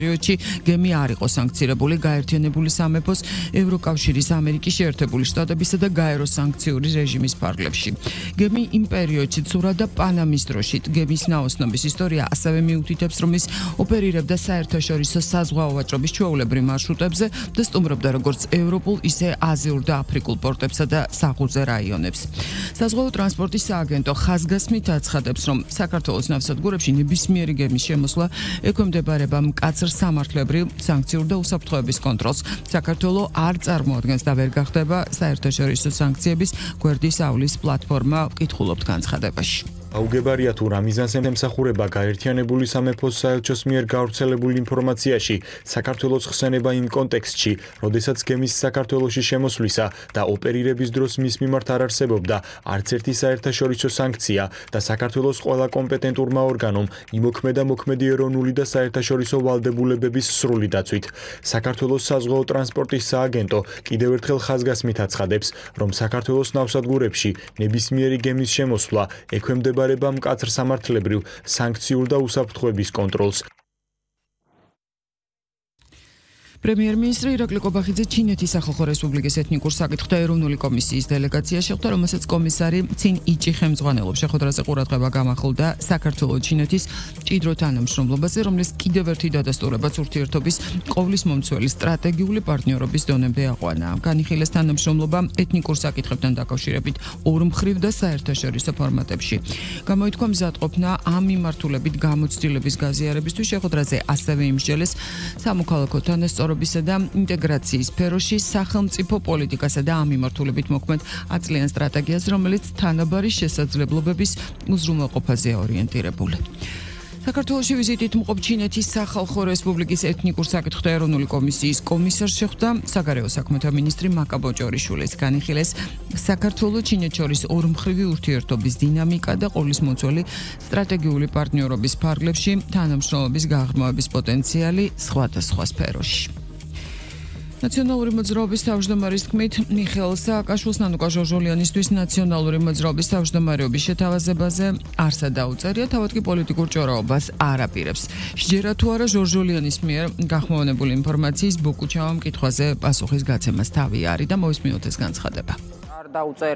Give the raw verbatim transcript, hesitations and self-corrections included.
პერიოდში გემი არ იყო სანქცირებული გაერთიანებული სამეფოს, ევროკავშირის, ამერიკის შეერთებული შტატებისა და გაეროს სანქციური რეჟიმის ფარგლებში. გემი იმ პერიოდში ცურა და პანამის დროში გემის ნაოსნობის ისტორია ასევე მიუთითებს, რომ ის ოპერირებდა საერთაშორისო საზღვაო ვაჭრობის ჩვეულებრივ მარშრუტებზე და სტუმრობდა როგორც ევროპულ, ისე აზიურ და აფრიკულ პორტებსა და საღურძე რაიონებს. საზღვაო ტრანსპორტის სააგენტო ხაზგასმით აცხადებს, რომ საქართველოს ნავსადგურებში ნებისმიერი გემის შემოსვლა ექვემდებარება მკაცრ სამართლებრივ, სანქციურ და უსაფრთხოების კონტროლს. საქართველო არ წარმოადგენს და ვერ გახდება საერთაშორისო სანქციების გვერდის ავლის პლატფორმა, ვკითხულობთ განცხადებაში. აუგებარია თუ რა მიზანს ემსახურება გაერთიანებული სამეფოს საელჩოს მიერ გავრცელებულ ინფორმაციაში საქართველოს ხსენება იმ კონტექსტში, როდესაც გემის საქართველოში შემოსვლისა და ოპერირების დროს მის მიმართ არ არსებობდა არც ერთი საერთაშორისო სანქცია და საქართველოს ყველა კომპეტენტურმა ორგანომ იმოქმედა მოქმედი ეროვნული და საერთაშორისო ვალდებულებების სრული დაცვით. საქართველოს საზღვაო ტრანსპორტის სააგენტო კიდევ ერთხელ ხაზგასმით აცხადებს, რომ საქართველოს ნავსადგურებში ნებისმიერი გემის შემოსვლა ექვემდებარება მკაცრ სამართლებრივ, სანქციურ და უსაფრთხოების კონტროლს. პრემიერ-მინისტრი ირაკლი კობახიძე ჩინეთის სახალხო რესპუბლიკის ეთნიკურ საკითხთა ეროვნული კომისიის დელეგაცია შეხვდა, რომელსაც კომისარი ცინ იჭი ხელმძღვანელობს. შეხვედრაზე ყურადღება გამახვილდა საქართველო-ჩინეთის მჭიდრო თანამშრომლობაზე, რომლის კიდევ ერთი დადასტურებაც ურთიერთობის ყოვლის მომცველი სტრატეგიული პარტნიორობის დონემდე აყვანა. განიხილეს თანამშრომლობა ეთნიკურ საკითხებთან დაკავშირებით ორმხრივ და საერთაშორისო ფორმატებში. გამოითქვა მზადყოფნა ამ მიმართულებით გამოცდილების გაზიარებისთვის. შეხვედრაზე ასევე იმსჯელეს სამოქალაქო თანასწორ და ინტეგრაციის სფეროში სახელმწიფო პოლიტიკასა და ამ მიმართულებით მოქმედ აწლიან სტრატეგიას, რომელიც თანაბარი შესაძლებლობების უზრუნველყოფაზეა ორიენტირებული. საქართველოში ვიზიტით მყოფ ჩინეთის სახალხო რესპუბლიკის ეთნიკურ საკითხთა ეროვნული კომისიის კომისარს შეხვდა საგარეო საქმეთა მინისტრი მაკა ბოჭორიშვილიც. განიხილეს საქართველო-ჩინეთ შორის ორმხრივი ურთიერთობის დინამიკა და ყოვლის მომცველი სტრატეგიული პარტნიორობის ფარგლებში თანამშრომლობის გაღრმავების პოტენციალი სხვადასხვა სფეროში. ნაციონალური მოძრაობის თავმჯდომარის თქმით, მიხეილ სააკაშვილს ნანუკა ჟორჟოლიანისთვის ნაციონალური მოძრაობის თავმჯდომარეობის შეთავაზებაზე არსა დაუწერია, თავად კი პოლიტიკურ ჭორაობას არ აპირებს. სჯერა თუ არა ჟორჟოლიანის მიერ გახმოვანებული ინფორმაციის ბოկუჩავამ კითხვაზე პასუხის გაცემას თავი არის და მოვისმინოთ ეს განცხადება.